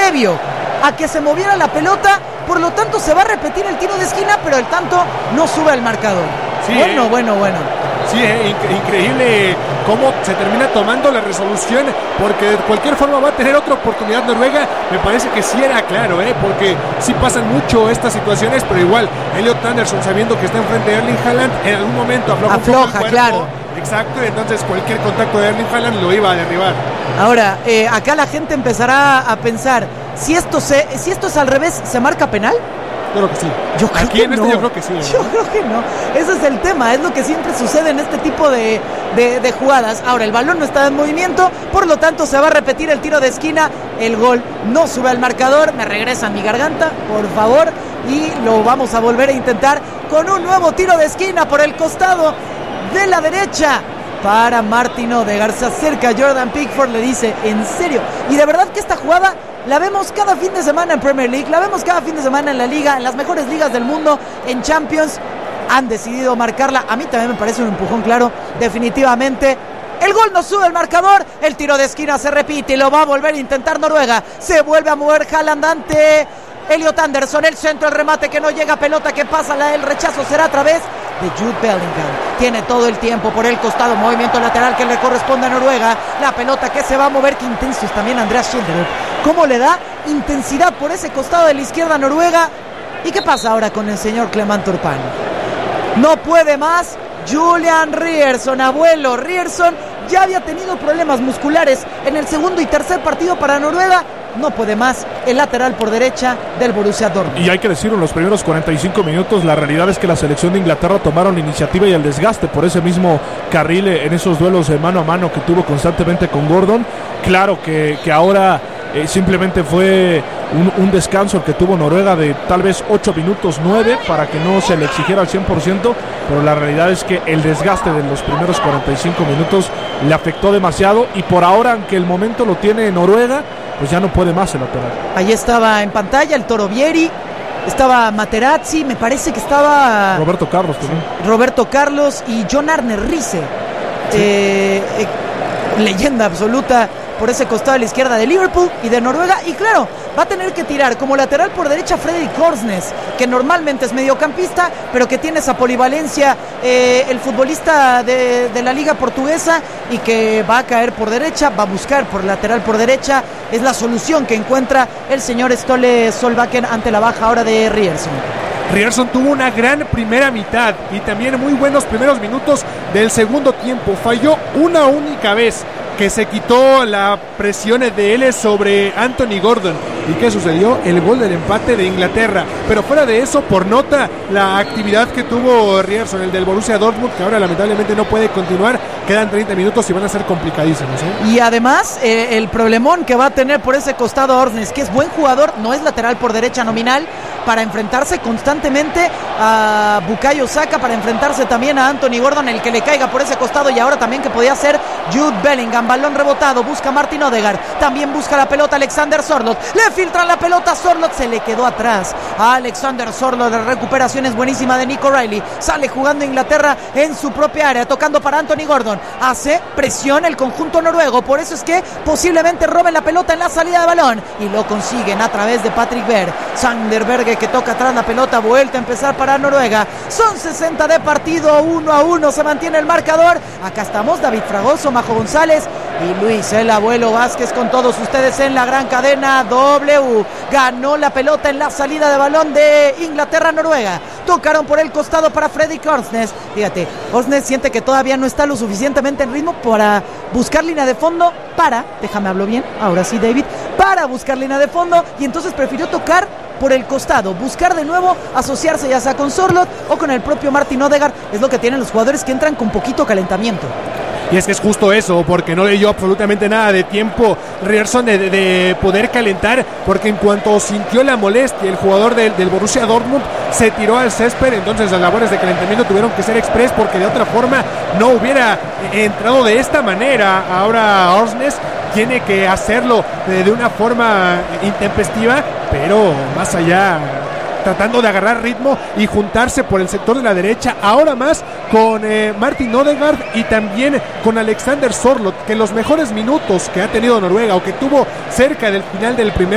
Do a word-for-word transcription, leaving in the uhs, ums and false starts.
previo a que se moviera la pelota, por lo tanto se va a repetir el tiro de esquina, pero el tanto no sube al marcador. Sí, bueno, eh. bueno, bueno. Sí, eh, inc- increíble cómo se termina tomando la resolución, porque de cualquier forma va a tener otra oportunidad Noruega. Me parece que sí era claro, eh, porque sí pasan mucho estas situaciones, pero igual Elliot Anderson, sabiendo que está enfrente de Erling Haaland, en algún momento afloja, afloja un poco el cuerpo, claro. Exacto, entonces cualquier contacto de Erling Haaland lo iba a derribar. Ahora, eh, acá la gente empezará a pensar, si esto, se, si esto es al revés, ¿se marca penal? Yo creo que sí. Yo creo Aquí que en este no. yo creo que sí. ¿no? Yo creo que no. Ese es el tema. Es lo que siempre sucede en este tipo de, de, de jugadas. Ahora, el balón no está en movimiento, por lo tanto se va a repetir el tiro de esquina. El gol no sube al marcador. Me regresa a mi garganta, por favor. Y lo vamos a volver a intentar con un nuevo tiro de esquina por el costado de la derecha. Para Martin Odegaard. Se acerca Jordan Pickford, le dice, ¿en serio? Y de verdad que esta jugada la vemos cada fin de semana en Premier League, la vemos cada fin de semana en la Liga, en las mejores ligas del mundo, en Champions. Han decidido marcarla. A mí también me parece un empujón claro, definitivamente. El gol no sube el marcador. El tiro de esquina se repite y lo va a volver a intentar Noruega. Se vuelve a mover Haaland ante Elliot Anderson. El centro, el remate que no llega, pelota que pasa, la, el rechazo será a través de Jude Bellingham. Tiene todo el tiempo por el costado, movimiento lateral que le corresponde a Noruega. La pelota que se va a mover, qué intenso es también Andreas Schindler. Cómo le da intensidad por ese costado de la izquierda a Noruega. ¿Y qué pasa ahora con el señor Clement Turpin? No puede más Julian Ryerson, abuelo. Ryerson ya había tenido problemas musculares en el segundo y tercer partido para Noruega. No puede más el lateral por derecha del Borussia Dortmund. Y hay que decirlo, en los primeros cuarenta y cinco minutos la realidad es que la selección de Inglaterra tomaron la iniciativa y el desgaste por ese mismo carril en esos duelos de mano a mano que tuvo constantemente con Gordon. Claro que, que ahora eh, simplemente fue un, un descanso el que tuvo Noruega de tal vez ocho minutos, nueve, para que no se le exigiera al cien por ciento, pero la realidad es que el desgaste de los primeros cuarenta y cinco minutos le afectó demasiado y por ahora, aunque el momento lo tiene Noruega, pues ya no puede más el lateral. Ahí estaba en pantalla el Toro Vieri, estaba Materazzi, me parece que estaba Roberto Carlos también. Roberto Carlos y John Arne Riise, sí. eh, eh, leyenda absoluta por ese costado de la izquierda de Liverpool y de Noruega. Y claro, va a tener que tirar como lateral por derecha Fredrik Korsnes, que normalmente es mediocampista, pero que tiene esa polivalencia, eh, el futbolista de, de la liga portuguesa, y que va a caer por derecha, va a buscar por lateral por derecha. Es la solución que encuentra el señor Ståle Solbakken ante la baja ahora de Ryerson. Ryerson tuvo una gran primera mitad y también muy buenos primeros minutos del segundo tiempo. Falló una única vez, que se quitó la presión de él sobre Anthony Gordon. ¿Y qué sucedió? El gol del empate de Inglaterra. Pero fuera de eso, por nota, la actividad que tuvo Ryerson, el del Borussia Dortmund, que ahora lamentablemente no puede continuar. Quedan treinta minutos y van a ser complicadísimos, ¿eh? Y además, eh, el problemón que va a tener por ese costado Orsnes, que es buen jugador, no es lateral por derecha nominal, para enfrentarse constantemente a Bukayo Saka, para enfrentarse también a Anthony Gordon, el que le caiga por ese costado, y ahora también que podía ser Jude Bellingham. Balón rebotado, busca Martin Odegaard, también busca la pelota Alexander Sørloth, le filtran la pelota a Sørloth, se le quedó atrás a Alexander Sørloth. La recuperación es buenísima de Nico Riley, sale jugando Inglaterra en su propia área, tocando para Anthony Gordon, hace presión el conjunto noruego, por eso es que posiblemente roben la pelota en la salida de balón, y lo consiguen a través de Patrick Berg. Sander Berge, que toca atrás la pelota, vuelta a empezar para Noruega. Son sesenta de partido, uno a uno se mantiene el marcador. Acá estamos, David Fragoso, Majo González y Luis el Abuelo Vázquez con todos ustedes en la gran cadena W. Ganó la pelota en la salida de balón de Inglaterra-Noruega. Tocaron por el costado para Fredrik Korsnes. Fíjate, Korsnes siente que todavía no está lo suficientemente en ritmo para buscar línea de fondo, para, déjame hablo bien, ahora sí David, para buscar línea de fondo, y entonces prefirió tocar por el costado, buscar de nuevo asociarse ya sea con Sørloth o con el propio Martin Odegaard. Es lo que tienen los jugadores que entran con poquito calentamiento. Y es que es justo eso, porque no le dio absolutamente nada de tiempo Ryerson de, de, de poder calentar, porque en cuanto sintió la molestia el jugador del, del Borussia Dortmund se tiró al césped. Entonces las labores de calentamiento tuvieron que ser express, porque de otra forma no hubiera entrado de esta manera. Ahora Orsnes tiene que hacerlo de, de una forma intempestiva, pero más allá, tratando de agarrar ritmo y juntarse por el sector de la derecha, ahora más con eh, Martin Odegaard y también con Alexander Sørloth, que los mejores minutos que ha tenido Noruega, o que tuvo cerca del final del primer